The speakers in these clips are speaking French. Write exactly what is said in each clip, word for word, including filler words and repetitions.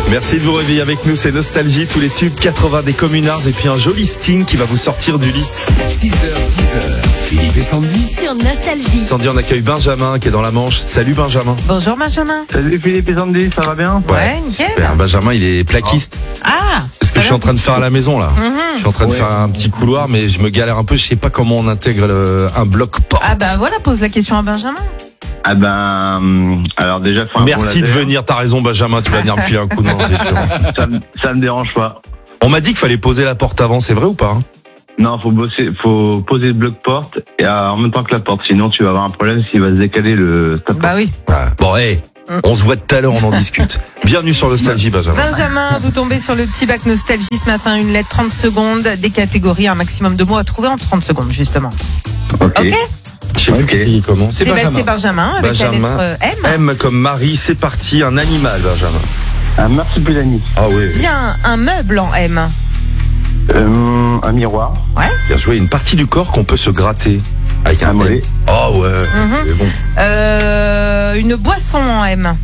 Merci de vous réveiller avec nous, c'est Nostalgie, tous les tubes quatre-vingts des communards et puis un joli Sting qui va vous sortir du lit. six heures, dix heures, Philippe et Sandy. Sur Nostalgie. Sandy, on accueille Benjamin qui est dans la Manche. Salut Benjamin. Bonjour Benjamin. Salut Philippe et Sandy, ça va bien? Ouais, nickel. Super, Benjamin, il est plaquiste. Ah, C'est ce que je suis en train de faire à la maison là. Mhm. Je suis en train de Ouais. faire un petit couloir, mais je me galère un peu. Je sais pas comment on intègre le- un bloc porte. Ah bah voilà, pose la question à Benjamin. Ah ben, hum, alors déjà, faut un bon Merci de laser. venir. T'as raison, Benjamin. Tu vas venir me filer un coup de main, c'est sûr. Ça, me- ça me dérange pas. On m'a dit qu'il fallait poser la porte avant. C'est vrai ou pas hein? Non, faut bosser, faut poser le bloc porte et euh, en même temps que la porte. Sinon, tu vas avoir un problème s'il va se décaler le. ta porte. Bah oui. Ouais. Bon, hey, Mm. on se voit tout à l'heure. On en discute. Bienvenue sur Nostalgie, Benjamin. Benjamin, vous tombez sur le petit bac Nostalgie ce matin. Une lettre, trente secondes, des catégories, un maximum de mots à trouver en trente secondes justement. Ok. Ok. Je sais plus Ok. qui comment. C'est bah, c'est Benjamin avec Benjamin. la lettre M. M comme Marie. C'est parti. Un animal, Benjamin. Un marsupilami. Ah oui. Bien, un meuble en M. Euh, un miroir. Bien joué. Une partie du corps qu'on peut se gratter avec un, Un mollet. Oh ouais. Mhm. C'est bon. Euh, une boisson en M.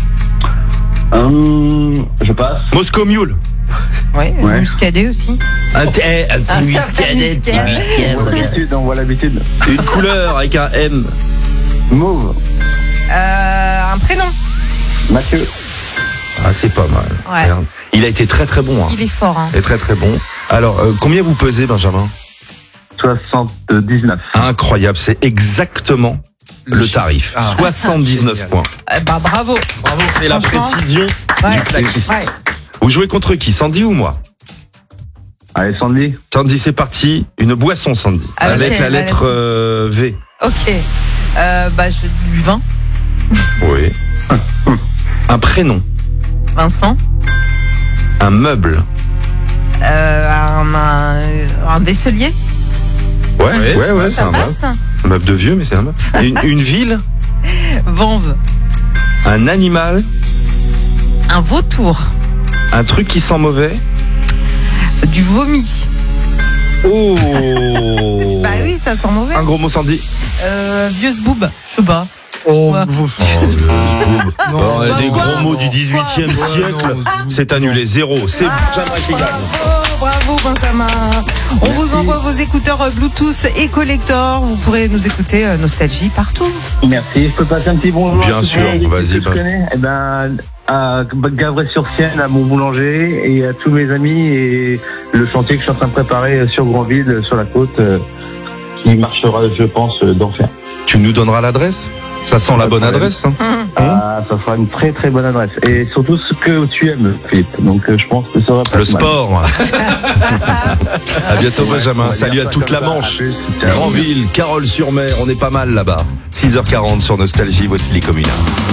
Hum, je passe. Moscow Mule. Oui, Ouais. muscadet aussi. Un, t- eh, un petit Un muscadet, petit muscadet. muscadet, On voit regarde. l'habitude, on voit l'habitude. Une couleur avec un M. Mauve. Euh, un prénom. Mathieu. Ah, c'est pas mal. Ouais. Regarde. Il a été très très bon. Hein. Il est fort. Hein. Il est très très bon. Alors, euh, combien vous pesez, Benjamin? soixante-dix-neuf. Incroyable, c'est exactement le, chiffre. tarif. Ah. soixante-dix-neuf Génial. points. Eh bah bravo. Bravo, c'est la Franchement. précision Ouais. du plaquiste. Ouais. Vous jouez contre qui, Sandy ou moi? Allez, Sandy. Sandy, c'est parti. Une boisson, Sandy. Ah, avec ok, la la lettre lettre. euh, V. Ok. Euh, bah je du vin. Oui. Un prénom. Vincent. Un meuble. Euh, un, un, un vaisselier. Ouais, ouais, ouais, ouais, c'est Ça un meuble. passe. Un meuble de vieux, mais c'est un meuble. Une, une ville. Vanve. Un animal. Un vautour. Un truc qui sent mauvais. Du vomi. Oh. Bah oui, ça sent mauvais. Un gros mot, Sandy. Euh, vieux zboob. Je sais pas. Oh, Ouais. Oh, Non, les bah, gros quoi mots du dix-huitième Ouais, siècle. non, C'est annulé. Zéro. C'est Benjamin qui gagne. Bravo, bravo Benjamin. On vous envoie vos écouteurs euh, Bluetooth et collector. Vous pourrez nous écouter euh, Nostalgie partout. Merci. Je peux passer un petit bonjour. Bien à tous sûr, les gens vas-y, que je bah. connais. Eh ben, à Gavray-sur-Sienne, à mon boulanger et à tous mes amis et le chantier que je suis en train de préparer sur Grandville, sur la côte, euh, qui marchera, je pense, euh, d'enfer. Tu nous donneras l'adresse? Ça sent la bonne adresse. Hein. Ah, ça sera une très très bonne adresse. Et surtout ce que tu aimes, Philippe. Donc euh, je pense que ça va pas Le être mal. sport. À bientôt, Benjamin. Salut à toute la Manche. Grandville, Carole-sur-Mer, on est pas mal là-bas. six heures quarante sur Nostalgie, voici les communards.